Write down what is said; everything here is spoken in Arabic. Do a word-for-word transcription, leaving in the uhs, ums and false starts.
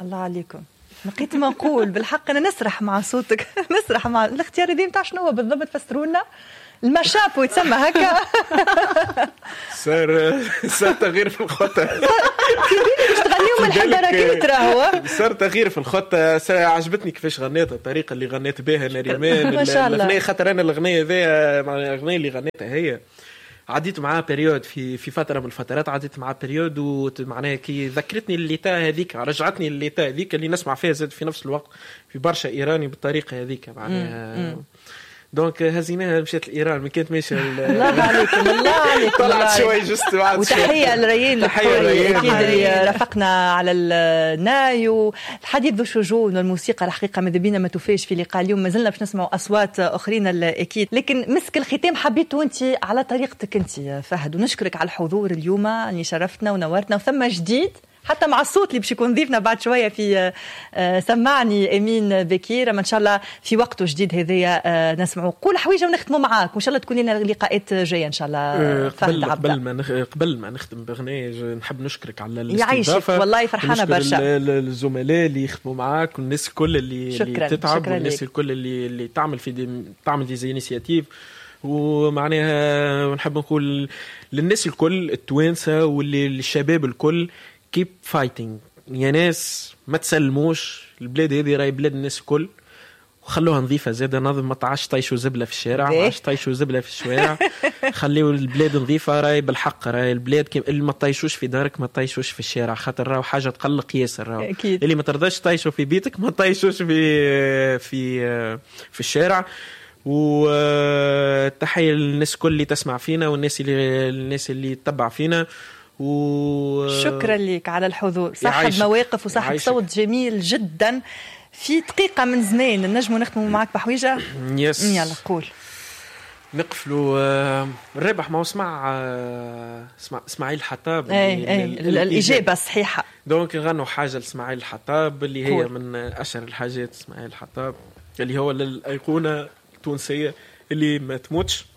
الله عليكم. لقيت ما نقول بالحق أنا نسرح مع صوتك نسرح مع الاختيار ذي متاع شنو بالضبط فسروا لنا المشاب يتسمى هكا. صار صار تغيير في الخطة. كيفاش تغنيوا من الحضركات راهو صار تغيير في الخطة. عجبتني كيفاش غنيت الطريقة اللي غنيت بها نريمان الأغنية خاطر أنا الأغنية ذي الأغنية اللي غنيتها هي عديت معاه بريود في في فترة من الفترات عديت معاه بريود ومعناها كي ذكرتني الليتا هذيك رجعتني الليتا هذيك اللي نسمع فيها زاد في نفس الوقت في برشا إيراني بالطريقة هذيك معناها. دونك هزيناها مشيت الإيران ما كانت ماشية. الله عليكم الله عليكم طلعت شوي جست بعد. وتحية لريان الحوري أكيد اللي رافقنا على النايو. الحديث ذو شجون والموسيقى الحقيقة ماذا بينا ما توفيش في لقاء اليوم. ما زلنا باش نسمعوا أصوات أخرين أكيد لكن مسك الختام حبيته أنت على طريقتك أنت فهد ونشكرك على الحضور اليوم اللي شرفتنا ونورتنا وثم جديد حتى مع الصوت اللي باش يكون ضيفنا بعد شويه في سمعني امين بكير. ان شاء الله في وقته جديد هذايا نسمعوا قول حويجه ونختموا معاك وان شاء الله تكون لنا لقاءات جايه ان شاء الله. قبل قبل ما نخ... قبل ما نختم باغنيه نحب نشكرك على الاستضافه والله فرحانه برشا الزملاء اللي يخدموا معاك والناس الكل اللي, اللي تتعب والناس الكل اللي اللي تعمل في دي... تعمل دي زي انيشيتيف ومعناها نحب نقول للناس الكل التوانسه واللي الشباب الكل keep fighting يا ناس ما تسلموش. البلاد هذه راهي بلاد الناس الكل وخلوها نظيفة زادة نظم ما تعاش طيشوا زبلة في الشارع ما تعاش طيشوا زبلة في الشوارع خليوا البلاد نظيفة راهي بالحق راهي البلاد كم اللي ما طيشوش في دارك ما طيشوش في الشارع خاطر راهو حاجة تقلق ياسر راهو اللي ما ترضاش طيشوا في بيتك ما طيشوش في في في الشارع. وتحية للناس كل اللي تسمع فينا والناس اللي الناس اللي تتبع فينا و... شكرا لك على الحضور صاحب مواقف وصاحب صوت جميل جدا. في دقيقة من زمان النجم ونختموا معك بحويجة. يس يلا قول. نقفلوا الرابح ما هو اسمع اسمع اسماعيل الحطاب اي اي الإجابة الصحيحة. دونك غنوا حاجة لاسماعيل الحطاب اللي هي كول. من أشهر الحاجات اسماعيل الحطاب اللي هو للأيقونة التونسية اللي ما تموتش